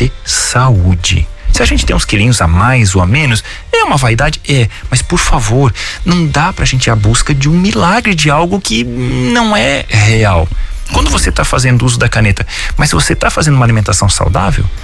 ter saúde. Se a gente tem uns quilinhos a mais ou a menos, é uma vaidade? É, mas por favor, não dá pra gente ir à busca de um milagre, de algo que não é real. Quando você tá fazendo uso da caneta, mas se você tá fazendo uma alimentação saudável,